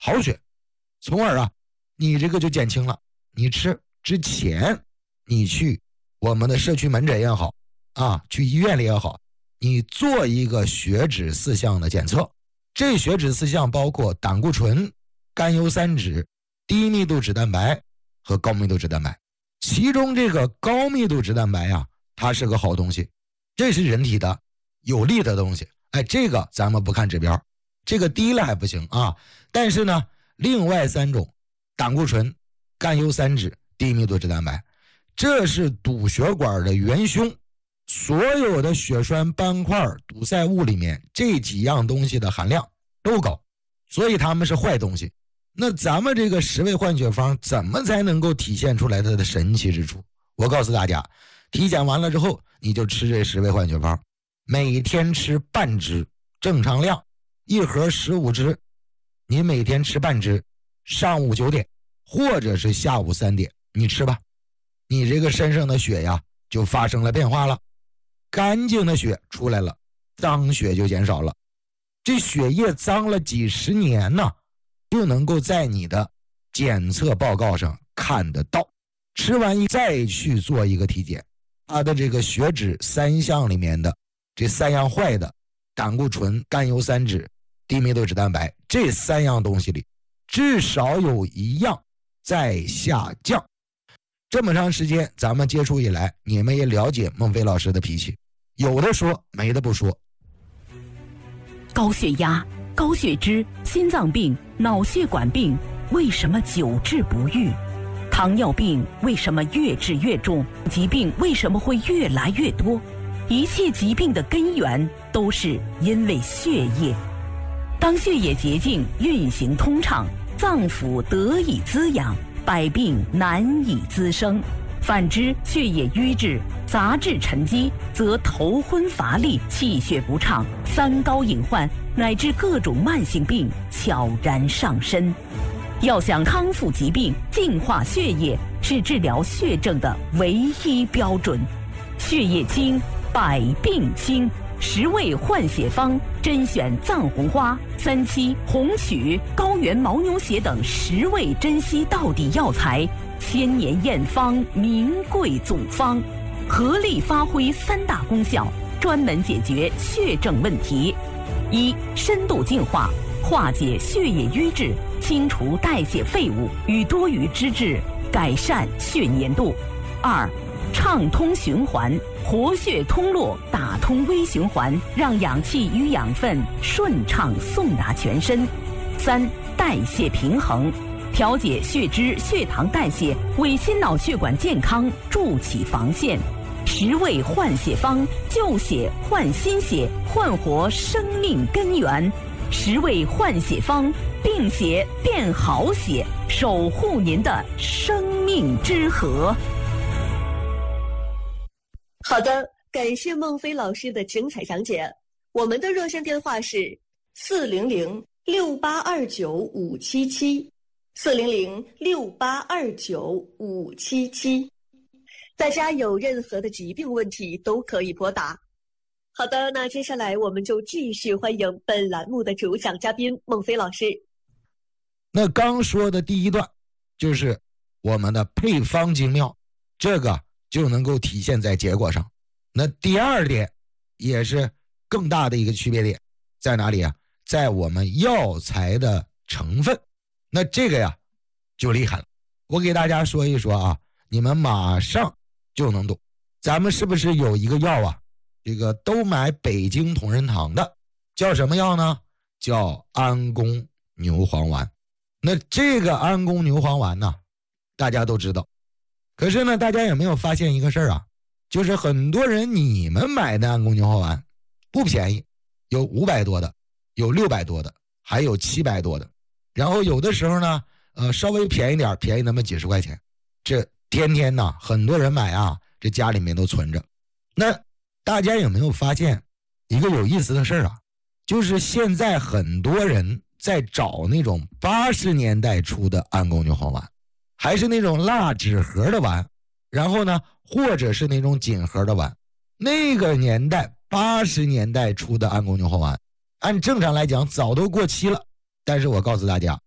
好血，从而你这个就减轻了。你吃之前，你去我们的社区门诊也好去医院里也好，你做一个血脂4项的检测。这血脂4项包括胆固醇、甘油三酯、低密度脂蛋白和高密度脂蛋白。其中这个高密度脂蛋白它是个好东西，这是人体的有利的东西。这个咱们不看指标，这个低了还不行但是呢，另外3种胆固醇、甘油三酯、低密度脂蛋白，这是堵血管的元凶。所有的血栓斑块堵塞物里面这几样东西的含量都高，所以它们是坏东西。那咱们这个10味换血方怎么才能够体现出来它的神奇之处？我告诉大家，体检完了之后你就吃这10味换血方，每天吃半支，正常量，1盒15支，你每天吃半支，上午9点或者是下午3点你吃吧，你这个身上的血就发生了变化了，干净的血出来了，脏血就减少了。这血液脏了几十年就能够在你的检测报告上看得到。吃完再去做一个体检，它的这个血脂3项里面的这3样坏的，胆固醇、甘油三酯、低密度脂蛋白，这3样东西里至少有1样在下降。这么长时间咱们接触以来，你们也了解孟非老师的脾气，有的说没的不说。 高血压、高血脂、心脏病、脑血管病为什么久治不愈？糖尿病为什么越治越重？疾病为什么会越来越多？一切疾病的根源都是因为血液。当血液洁净运行通畅，脏腑得以滋养，百病难以滋生。反之，血液瘀滞、杂质沉积，则头昏乏力、气血不畅、三高隐患乃至各种慢性病悄然上身。要想康复疾病、净化血液，是治疗血症的唯一标准。血液清，百病清。10味换血方甄选藏红花、3七、红曲、高原牦牛血等10味珍稀道地药材，千年验方，名贵总方，合力发挥3大功效，专门解决血症问题。1. 深度净化，化解血液瘀滞，清除代谢废物与多余脂质，改善血粘度。2. 畅通循环，活血通络，打通微循环，让氧气与养分顺畅送达全身。3. 代谢平衡，调节血脂、血糖代谢，为心脑血管健康筑起防线。10味换血方，旧血换新血，焕活生命根源。10味换血方，病血变好血，守护您的生命之河。 好的，感谢孟非老师的精彩讲解。我们的热线电话是400-6829-577，400-6829-577。大家有任何的疾病问题都可以拨打。好的，那接下来我们就继续欢迎本栏目的主讲嘉宾孟非老师。 那刚说的第一段就是我们的配方精妙，这个就能够体现在结果上。那第2点也是更大的一个区别点在哪里在我们药材的成分。那这个就厉害了，我给大家说一说你们马上就能懂。咱们是不是有一个药这个都买北京同仁堂的，叫什么药呢？叫安宫牛黄丸。那这个安宫牛黄丸呢，大家都知道。可是呢，大家有没有发现一个事儿就是很多人你们买的安宫牛黄丸不便宜，有500多的，有600多的，还有700多的。然后有的时候呢稍微便宜点，便宜那么几十块钱。这天天很多人买这家里面都存着。那大家有没有发现一个有意思的事儿就是现在很多人在找那种80年代出的安宫牛黄丸，还是那种蜡纸盒的丸，然后呢或者是那种锦盒的丸。那个年代80年代出的安宫牛黄丸按正常来讲早都过期了，但是我告诉大家